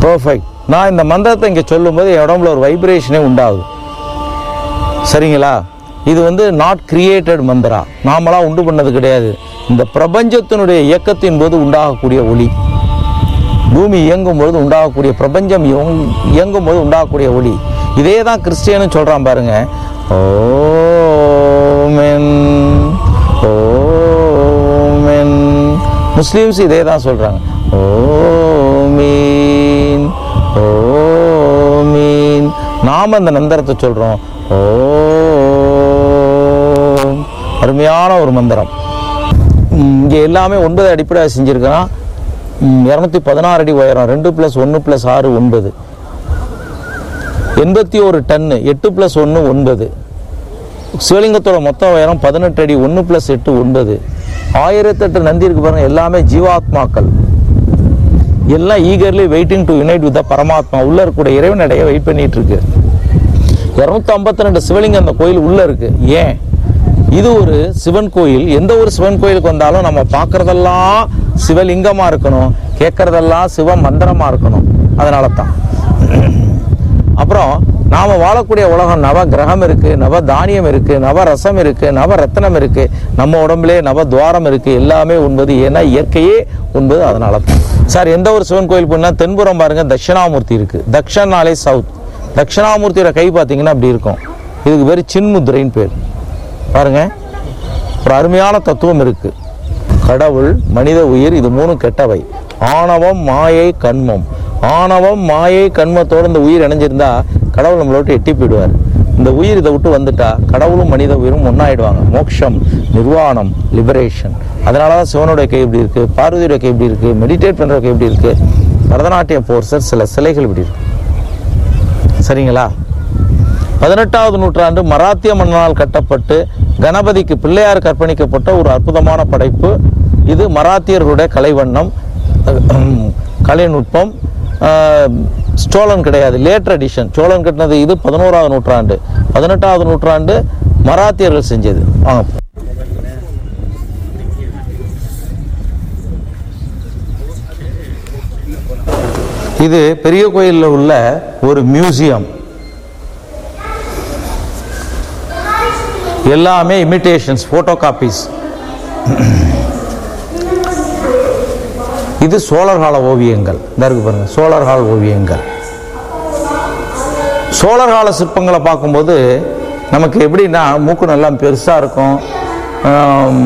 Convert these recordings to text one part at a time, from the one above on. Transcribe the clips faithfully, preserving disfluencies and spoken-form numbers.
Perfect. நான் இந்த மந்திரத்தை இங்கே சொல்லும்போது என் உடம்புல ஒரு வைப்ரேஷனே உண்டாகுது. சரிங்களா? இது வந்து நாட் கிரியேட்டட் மந்திரா, நாமளாக உண்டு பண்ணது கிடையாது. இந்த பிரபஞ்சத்தினுடைய இயக்கத்தின் போது உண்டாகக்கூடிய ஒளி, பூமி இயங்கும் பொழுது உண்டாகக்கூடிய, பிரபஞ்சம் இயங்கும் போது உண்டாகக்கூடிய ஒளி. இதே தான் கிறிஸ்டியனும் சொல்கிறான் பாருங்க. ஓமென் ஓமென். முஸ்லீம்ஸ் இதே தான் சொல்கிறாங்க. ஓமீன் ஓமீன். நாம் அந்த மந்திரத்தை சொல்கிறோம். ஓம். அருமையான ஒரு மந்திரம். இங்கே எல்லாமே ஒன்பது அடிப்படையாக செஞ்சுருக்கிறான். இரநூத்தி பதினாறு அடி உயரம், ரெண்டு பிளஸ் ஒன்று பிளஸ் ஆறு ஒன்பது, எண்பத்தி ஒரு டன்னு, எட்டு பிளஸ் ஒன்று ஒன்பது. சிவலிங்கத்தோட மொத்த உயரம் பதினெட்டு அடி, ஒன்று பிளஸ் எட்டு ஒன்பது. ஆயிரத்தெட்டு நந்தி இருக்கு பாருங்க. எல்லாமே ஜீவாத்மாக்கள், எல்லாம் eagerly waiting to unite with the பரமாத்மா. உள்ள இருக்கக்கூடிய இறைவனடைய வெயிட் பண்ணிட்டு இருக்கு. இருநூத்தி ஐம்பத்தி ரெண்டு சிவலிங்கம் அந்த கோயில் உள்ள இருக்கு. ஏன்? இது ஒரு சிவன் கோயில். எந்த ஒரு சிவன் கோயிலுக்கு வந்தாலும் நம்ம பார்க்கறதெல்லாம் சிவலிங்கமா இருக்கணும், கேட்கறதெல்லாம் சிவ மந்திரமா இருக்கணும். அதனால தான். அப்புறம் நாம வாழக்கூடிய உலகம் நவ கிரகம் இருக்கு, நவ தானியம் இருக்கு, நவ ரசம் இருக்கு, நவ ரத்னம் இருக்கு, நம்ம உடம்புலே நவ துவாரம் இருக்கு. எல்லாமே உண்பது. ஏன்னா இயற்கையே உண்பது. அதனால தான். சார், எந்த ஒரு சிவன் கோயில் போனா தென்புறம் பாருங்க தட்சிணாமூர்த்தி இருக்கு. தட்சணாலே சவுத். தட்சிணாமூர்த்தியோட கை பார்த்தீங்கன்னா அப்படி இருக்கும். இதுக்கு பேர் சின்முத்ரைன்னு பேர். பாருங்க, ஒரு அருமையான தத்துவம் இருக்கு. கடவுள், மனித உயிர், இது மூணு கெட்டவை. ஆணவம், மாயை, கண்மம். ஆணவம், மாயை, கண்மத்தோடு இந்த உயிர் இணைஞ்சிருந்தா கடவுள் நம்மளை விட்டு எட்டி போயிடுவார். இந்த உயிர் இதை விட்டு வந்துட்டா கடவுளும் மனித உயிரும் ஒன்னாயிடுவாங்க. மோட்சம், நிர்வாணம், லிபரேஷன். அதனாலதான் சிவனுடைய கை இப்படி இருக்கு, பார்வதியுடைய கை இப்படி இருக்கு, மெடிடேட் பண்ற கை இப்படி இருக்கு, பரதநாட்டியம் போர்சர் சில சிலைகள் இப்படி இருக்கு. சரிங்களா? பதினெட்டாவது நூற்றாண்டு மராத்திய மன்னனால் கட்டப்பட்டு கணபதிக்கு பிள்ளையார் கற்பணிக்கப்பட்ட ஒரு அற்புதமான படைப்பு இது. மராத்தியர்களுடைய கலைவண்ணம், கலைநுட்பம். ஸ்டோலன் கிடையாது, லேட்டர் எடிஷன். சோழன் கட்டினது இது பதினோராவது நூற்றாண்டு. பதினெட்டாவது நூற்றாண்டு மராத்தியர்கள் செஞ்சது. வாங்க. இது பெரிய கோயிலில் உள்ள ஒரு மியூசியம். எல்லாமே இமிட்டேஷன்ஸ், போட்டோ காப்பீஸ். இது சோழர் கால ஓவியங்கள். இந்த இருக்கு பாருங்க, சோழர் கால ஓவியங்கள். சோழர் கால சிற்பங்களை பார்க்கும்போது நமக்கு எப்படின்னா மூக்கு நல்லா பெருசா இருக்கும்,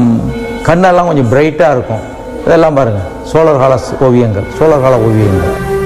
கண்ணெல்லாம் கொஞ்சம் பிரைட்டா இருக்கும். இதெல்லாம் பாருங்க சோழர் கால ஓவியங்கள், சோழர் கால ஓவியங்கள்.